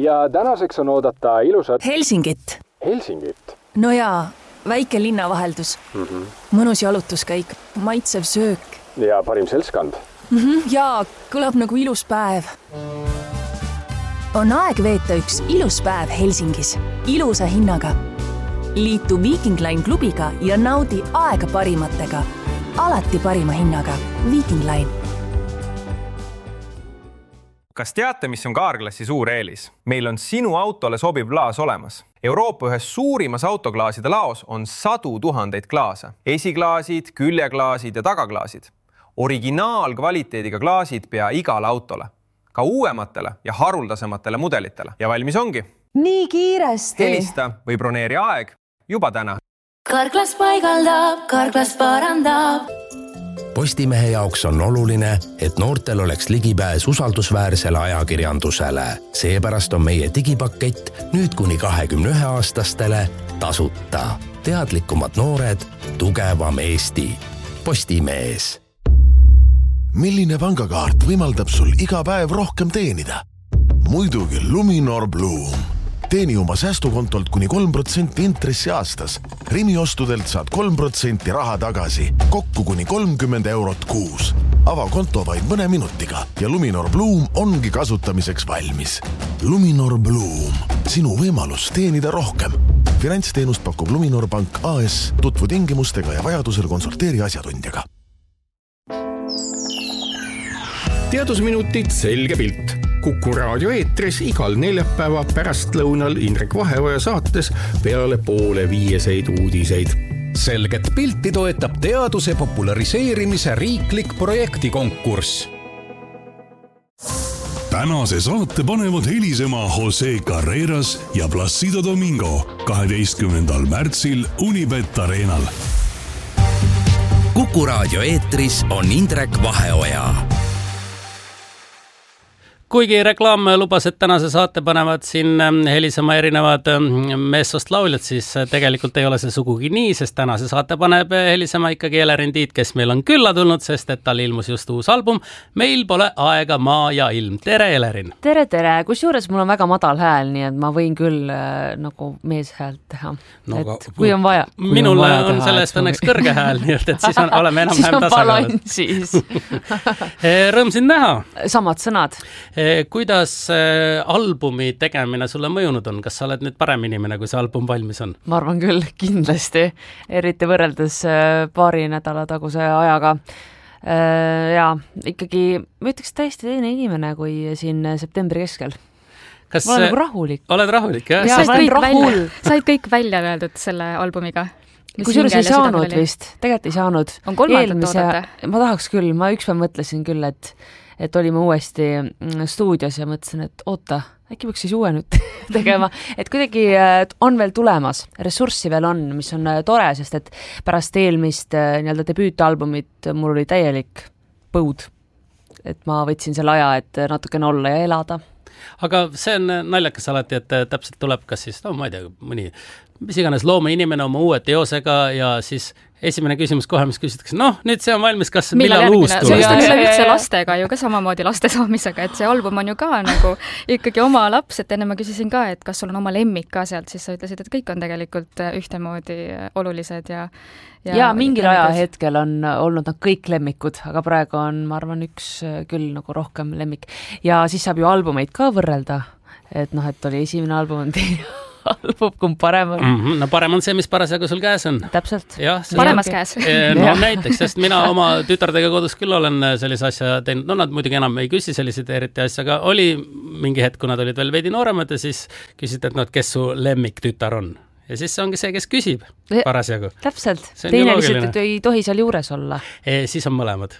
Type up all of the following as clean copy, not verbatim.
Ja tänaseks on oodata ilusat... Helsingit. Helsingit? No jaa, väike linnavaheldus. Mõnus jalutuskäik, maitsev söök. Ja parim seltskond. Jaa, kõlab nagu ilus päev. On aeg veeta üks ilus päev Helsingis. Ilusa hinnaga. Liitu Viking Line klubiga ja naudi aega parimatega. Alati parima hinnaga. Viking Line. Kas teate, mis on Carglassi suur eelis? Meil on sinu autole sobiv klaas olemas. Euroopa ühes suurimas autoklaaside laos on 100 000 klaase. Esiklaasid, küljeklaasid ja tagaklaasid. Originaalkvaliteediga klaasid pea igale autole. Ka uuematele ja haruldasematele mudelitele. Ja valmis ongi. Nii kiiresti. Helista või broneeri aeg juba täna. Carglass paigaldab, Carglass parandab. Postimehe jaoks on oluline, et noortel oleks ligipääs usaldusväärsele ajakirjandusele. Seepärast on meie digipakett nüüd kuni 21-aastastele tasuta. Teadlikumad noored, tugevam Eesti. Postimees. Milline pangakaart võimaldab sul iga päev rohkem teenida? Muidugi Luminor Bloom. Teeni oma säästukontolt kuni 3% intressi aastas. Rimi ostudelt saad 3% raha tagasi, kokku kuni 30 eurot kuus. Ava konto vaid mõne minutiga ja Luminor Bloom ongi kasutamiseks valmis. Luminor Bloom. Sinu võimalus teenida rohkem. Finantsteenust pakub Luminor Pank AS. Tutvu tingimustega ja vajadusel konsulteeri asjatundjaga. Teadusminutid selge pilt. Kuku raadio eetris igal neljapäeva pärastlõunal Indrek Vaheoja saates peale 4:30 uudiseid. Selget pilti toetab teaduse populariseerimise riiklik projektikonkurss. Tänase saate panevad helisema Jose Carreras ja Placido Domingo 12. märtsil Unibet Arenal. Kuku raadio eetris on Indrek Vaheoja. Kuigi reklaam lubas, et tänase saate panevad siin helisema erinevad meessost lauljad, siis tegelikult ei ole see sugugi nii, sest tänase saate paneb helisema ikkagi Elerin Tiit, kes meil on külla tulnud, sest et tal ilmus just uus album. Meil pole aega, maa ja ilm. Tere, Elerin! Tere! Kusjuures mul on väga madal hääl, nii et ma võin küll nagu meeshäält teha. No, et kui on vaja. Minul on sellest õnneks kõrge hääl, nii et siis oleme enam-vähem tasakaalud. Siis on balansis. Rõõm sind näha! Samad sõnad. Kuidas albumi tegemine sulle mõjunud on? Kas sa oled nüüd parem inimene, kui see album valmis on? Ma arvan küll, kindlasti. Eriti võrreldes paari nädala taguse ajaga. Ja ikkagi, ma ütleks täiesti teine inimene kui siin septembri keskel. Ma olen nagu rahulik. Oled rahulik, jah? Ja, ma olen rahul. Said kõik välja öeldud selle albumiga? Kusjuures ei saanud vist. Tegelikult ei saanud. On kolmandat toodete? Ma tahaks küll. Ma ükspäev mõtlesin küll, et olime uuesti stuudios ja mõtlesin, et oota, äkki võiks siis uue nüüd tegema. Et kuidagi on veel tulemas, ressurssi veel on, mis on tore, sest et pärast eelmist nii-öelda debüütalbumit mul oli täielik põud. Et ma võtsin selle aja, et natukene olla ja elada. Aga see on naljakas alati, et täpselt tuleb kas siis, no ma ei tea, mõni mis iganes looma inimene oma uue teosega ja siis esimene küsimus kohe, mis küsitakse, nüüd see on valmis, kas millal uus tuleb? See on üldse lastega ju ka samamoodi laste saamisega, et see album on ju ka nagu ikkagi oma laps, et enne ma küsisin ka, et kas sul on oma lemmik ka sealt, siis sa ütlesid, et kõik on tegelikult ühtemoodi olulised ja mingil ajahetkel on olnud nad kõik lemmikud, aga praegu on, ma arvan, üks küll nagu rohkem lemmik. Ja siis saab ju albumeid ka võrrelda, et et oli esimene album, on teine album, kumb parem on. No parem on see, mis parasjagu sul käes on. Täpselt. Paremas käes. No näiteks, sest mina oma tütardega kodus küll olen sellise asja teinud. No nad muidugi enam ei küsi selliseid eriti asja, aga oli mingi hetk, kui nad olid veel veidi nooremad ja siis küsiti, et kes su lemmik tütar on. Ja siis see ongi see, kes küsib parasjagu. Täpselt. Teine lihtsalt, et ei tohi seal juures olla. Siis on mõlemad.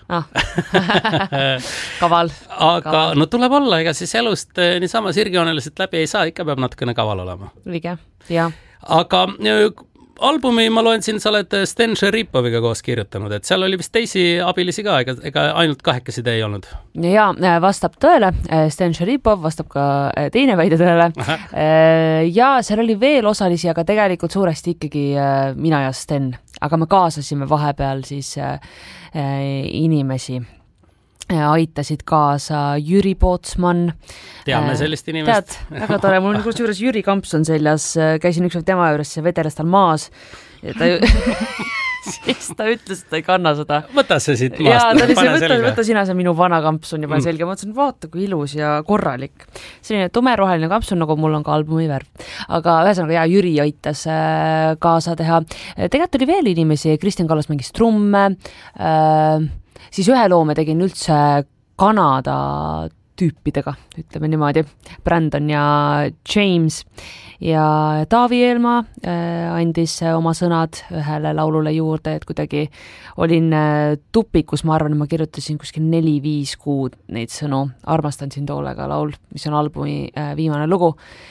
Kaval. Aga tuleb olla, ega siis elust niisama sirgjooneliselt läbi ei saa, ikka peab natukene kaval olema. Õige, jah. Aga albumi ma loen siin, sa oled Sten Šeripoviga koos kirjutanud, et seal oli vist teisi abilisi ka, ega ainult 8 ei olnud. Ja vastab tõele, Sten Šeripov vastab ka teine väide tõele. Ja seal oli veel osalisi, aga tegelikult suuresti ikkagi mina ja Sten, aga me kaasasime vahepeal siis inimesi. aitasid kaasa Jüri Pootsman. Teame sellist inimest. Tead, väga tore, mul on kusjuures Jüri Kampson seljas, käisin üks tema juures vedeles tal maas ja ta siis ta ütles, et ta ei kanna seda. Võta see siit maast, pane selga. Võta sina, see minu vana kampsun ja pane selga. Ma mõtlesin, vaata kui ilus ja korralik. Selline tumeroheline kampsun, nagu mul on ka albumi värv. Aga ühesõnaga, Jüri aitas kaasa teha. Tegelikult oli veel inimesi, Kristjan Kallas mängis trumme, siis ühe loo me tegin üldse Kanada tüüpidega, ütleme niimoodi, Brandon ja James ja Taavi Eelmaa andis oma sõnad ühele laulule juurde, et kuidagi olin tupikus, ma arvan, ma kirjutasin kuskil 4-5 kuud neid sõnu, armastan sind hoolega laul, mis on albumi viimane lugu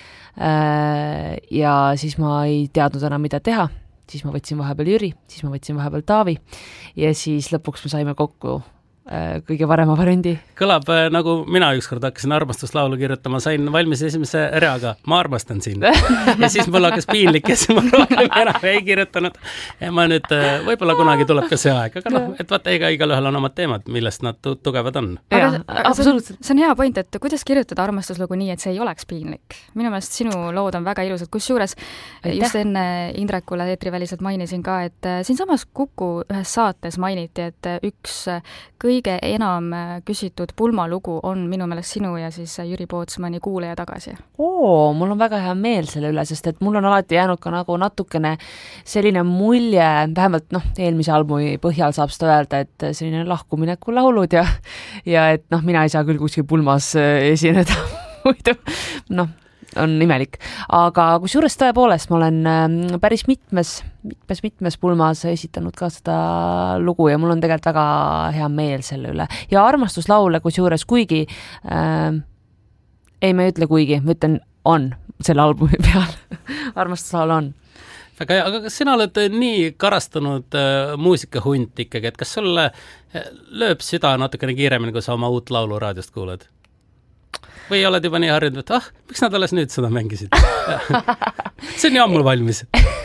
ja siis ma ei teadnud enam, mida teha, siis ma võtsin vahepeal Jüri, siis ma võtsin vahepeal Taavi ja siis lõpuks me saime kokku kõige parema variandi. Kõlab nagu mina ükskord hakkasin armastuslaulu kirjutama, sain valmis esimese reaga, ma armastan sind. Ja siis mul hakkas piinlik ja siis ma rohkem enam ei kirjutanud. Ja ma nüüd, võib-olla kunagi tuleb ka see aeg, aga et vaata, igalühel on omad teemad, millest nad tugevad on. Absoluutselt. See on hea point, et kuidas kirjutada armastuslugu nii, et see ei oleks piinlik. Minu meelest sinu lood on väga ilusad, kusjuures just enne Indrekule eetriväliselt mainisin ka, et siinsamas Kuku ühes saates mainiti, et üks kõige enam küsitud pulmalugu on minu meelest sinu ja siis Jüri Pootsmani Kuulaja tagasi. Mul on väga hea meel selle üle, sest et mul on alati jäänud ka nagu natukene selline mulje, vähemalt eelmise albumi põhjal saab seda öelda, et selline lahkumineku laulud ja et mina ei saa küll kuskil pulmas esineda muidu, on imelik. Aga kusjuures tõepoolest ma olen päris mitmes pulmas esitanud ka seda lugu ja mul on tegelikult väga hea meel selle üle. Ja armastuslaule kusjuures kuigi, ei ma ei ütle kuigi, ma ütlen on selle albumi peal. Armastuslaul on. Aga kas sina oled nii karastunud muusikahunt ikkagi, et kas sulle lööb süda natukene kiiremini, kui sa oma uut laulu raadiost kuuled? Või oled juba nii harjunud, et miks nad alles nüüd seda mängisid? See on nii ammul valmis.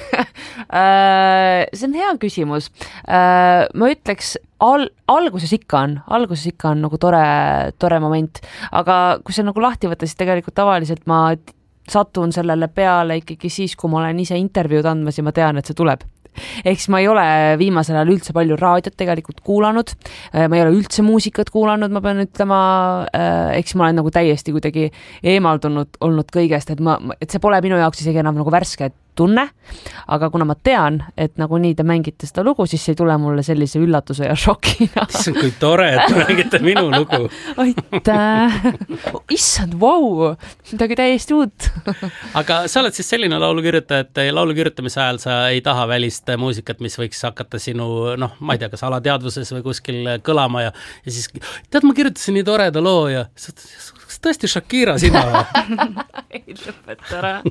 See on hea küsimus. Ma ütleks, alguses ikka on nagu tore moment, aga kui see nagu lahti võtta, siis tegelikult tavaliselt ma satun sellele peale ikkagi siis, kui ma olen ise intervjuud andmas ja ma tean, et see tuleb. Eks ma ei ole viimasel ajal üldse palju raadiot tegelikult kuulanud, ma ei ole üldse muusikat kuulanud, ma pean ütlema, eks ma olen nagu täiesti kuidagi eemaldunud olnud kõigest, et see pole minu jaoks isegi enam nagu värske tunne, aga kuna ma tean, et nagu nii te mängite seda lugu, siis ei tule mulle sellise üllatuse ja šokina. See on kui tore, et mängite minu lugu. Aitäh! Issand, vau! Midagi täiesti uut. Aga sa oled siis selline laulukirjutaja, et laulu kirjutamise ajal sa ei taha välist muusikat, mis võiks hakata sinu, ma ei tea, kas alateadvuses või kuskil kõlama ja siis, tead, ma kirjutasin nii toreda loo ja kas tõesti Shakira sina? Ei lõpeta ära.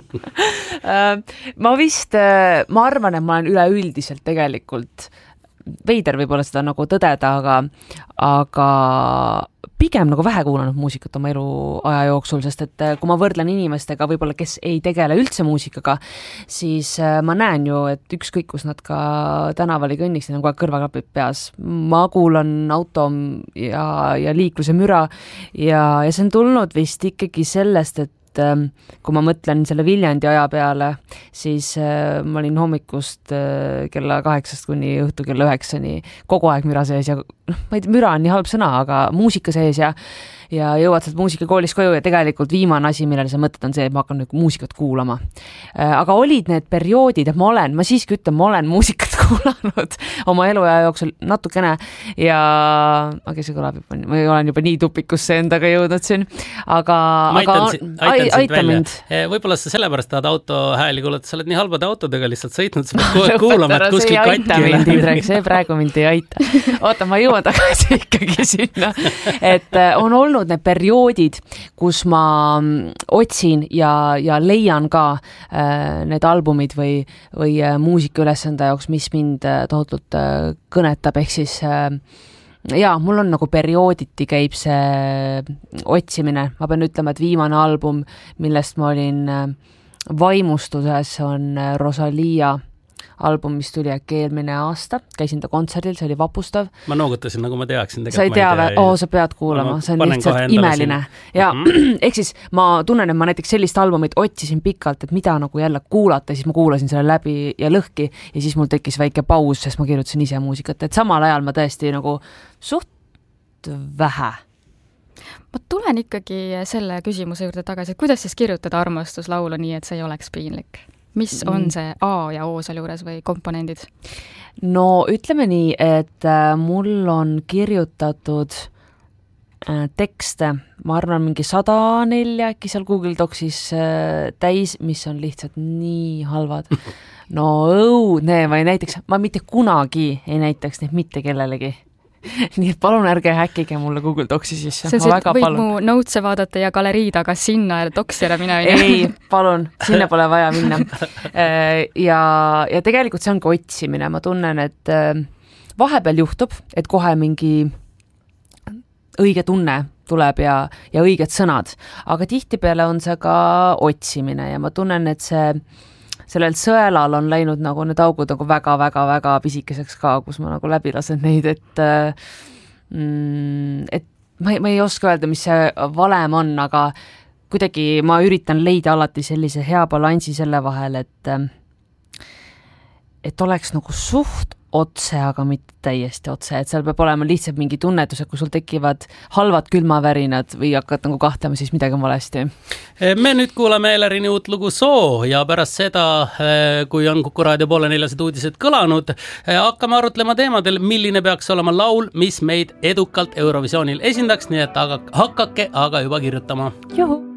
Ma arvan, et ma olen üleüldiselt tegelikult veider võib-olla seda nagu tõdeda, aga pigem nagu vähe kuulanud muusikat oma elu aja jooksul, sest et kui ma võrdlen inimestega võib-olla, kes ei tegele üldse muusikaga, siis ma näen ju, et ükskõik kus nad ka tänaval ei kõnniks, neil on kogu aeg kõrvaklapid peas. Ma kuulan auto ja liikluse müra ja see on tulnud vist ikkagi sellest, et kui ma mõtlen selle Viljandi aja peale, siis ma olin hommikust kella 8 kuni õhtu kella 9 kogu aeg müra sees ja ma ei tea, müra on nii halb sõna, aga muusika sees ja jõuad sealt muusikakoolis koju ja tegelikult viimane asi, millele sa mõtled, on see, et ma hakkan nüüd muusikat kuulama. Aga olid need perioodid, et ma siiski ütlen, ma olen muusikat kuulanud oma eluaja jooksul natukene ja see kõlab juba, ma olen juba nii tupikusse endaga jõudnud siin, aga aita mind. Võib-olla sa sellepärast tahad auto hääli kuulata, sa oled nii halbade autodega lihtsalt sõitnud, sa pead kuulama, et kuskil katki. See praegu mind ei aita. Oota, ma jõuan tagasi ikkagi sinna, et on olnud need perioodid, kus ma otsin ja leian ka need albumid või muusika ülesande jaoks, mis mind tohutult kõnetab, ehk siis mul on nagu periooditi käib see otsimine. Ma pean ütlema, et viimane album, millest ma olin vaimustuses, on Rosalia album, mis tuli äkki eelmine aasta, käisin ta kontserdil, see oli vapustav. Ma noogutasin, nagu ma teaksin. Sa ei tea või? Sa pead kuulama, see on lihtsalt imeline. Ja ehk siis ma tunnen, et ma näiteks sellist albumit otsisin pikalt, et mida nagu jälle kuulata, siis ma kuulasin selle läbi ja lõhki ja siis mul tekkis väike paus, sest ma kirjutasin ise muusikat, et samal ajal ma tõesti nagu suht vähe. Ma tulen ikkagi selle küsimuse juurde tagasi, et kuidas siis kirjutada armastuslaulu nii, et see ei oleks piinlik? Mis on see A ja O seal juures või komponendid? No ütleme nii, et mul on kirjutatud tekste, ma arvan mingi 104 äkki seal Google Docsis täis, mis on lihtsalt nii halvad. No õudne või näiteks, ma mitte kunagi ei näitaks neid mitte kellelegi. Nii et palun ärge häkkige mulle Google Docsi sisse. See võib mu notese vaadata ja galerii taga sinna Docsile mina ei, palun, sinna pole vaja minna. Ja tegelikult see ongi otsimine. Ma tunnen, et vahepeal juhtub, et kohe mingi õige tunne tuleb ja õiged sõnad. Aga tihtipeale on see ka otsimine ja ma tunnen, et sellel sõelal on läinud nagu need augud nagu väga pisikeseks ka, kus ma nagu läbi lasen neid, et ma ei oska öelda, mis see valem on, aga kuidagi ma üritan leida alati sellise hea balansi selle vahel, et oleks nagu suht otse, aga mitte täiesti otse, et seal peab olema lihtsalt mingi tunnetus, et kui sul tekivad halvad külmavärinad või hakkad nagu kahtlema, siis midagi on valesti. Me nüüd kuulame Elerini uut lugu Soo ja pärast seda, kui on Kuku Raadio 3/4 uudised kõlanud, hakkame arutlema teemadel, milline peaks olema laul, mis meid edukalt Eurovisioonil esindaks, nii et hakake aga juba kirjutama. Juhu!